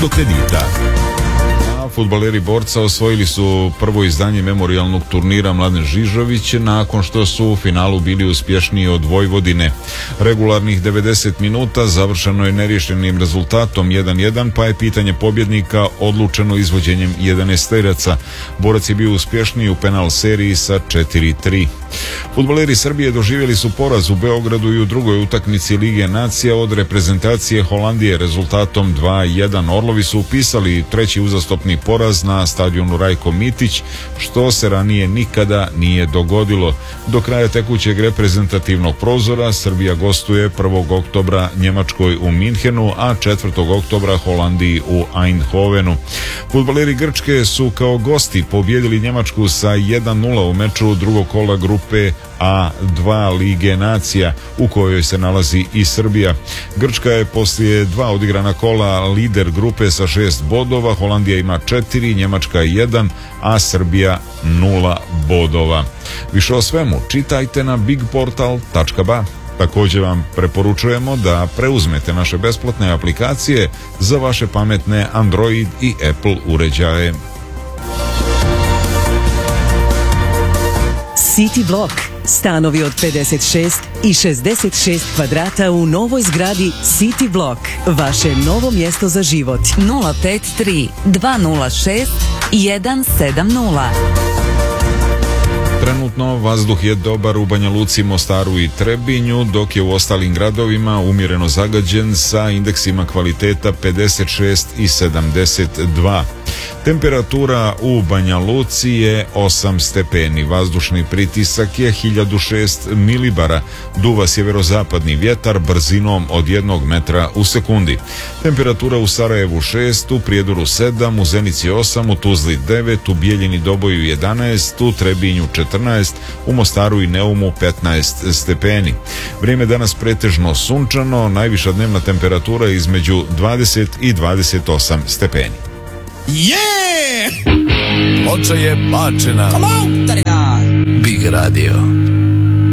do kredita. Fudbaleri Borca osvojili su prvo izdanje memorijalnog turnira Mladen Žižović nakon što su u finalu bili uspješniji od Vojvodine. Regularnih 90 minuta završeno je neriješenim rezultatom 1-1, pa je pitanje pobjednika odlučeno izvođenjem 11-teraca. Borac je bio uspješniji u penal seriji sa 4-3. Fudbaleri Srbije doživjeli su poraz u Beogradu i u drugoj utakmici Lige nacija od reprezentacije Holandije rezultatom 2-1. Orlovi su upisali treći uzastopni poraz na stadionu Rajko Mitić, što se ranije nikada nije dogodilo. Do kraja tekućeg reprezentativnog prozora Srbija gostuje 1. oktobra Njemačkoj u Minhenu, a 4. oktobra Holandiji u Eindhovenu. Fudbaleri Grčke su kao gosti pobjedili Njemačku sa 1-0 u meču drugog kola grupe A2 Lige nacija, u kojoj se nalazi i Srbija. Grčka je poslije 2 odigrana kola lider grupe sa 6 bodova, Holandija ima 4, Njemačka 1, a Srbija 0 bodova. Više o svemu čitajte na bigportal.ba. Također vam preporučujemo da preuzmete naše besplatne aplikacije za vaše pametne Android i Apple uređaje. City Block. Stanovi od 56 i 66 kvadrata u novoj zgradi City Block. Vaše novo mjesto za život. 053 206 170. Trenutno vazduh je dobar u Banja Luci, Mostaru i Trebinju, dok je u ostalim gradovima umjereno zagađen sa indeksima kvaliteta 56 i 72. Temperatura u Banja Luci je 8 stepeni, vazdušni pritisak je 1006 milibara, duva sjeverozapadni vjetar brzinom od 1 metra u sekundi. Temperatura u Sarajevu 6, u Prijedoru 7, u Zenici 8, u Tuzli 9, u Bijeljini Doboju 11, u Trebinju 14, u Mostaru i Neumu 15 stepeni. Vrijeme danas pretežno sunčano, najviša dnevna temperatura između 20 i 28 stepeni. Ploča je bačena. Big Radio.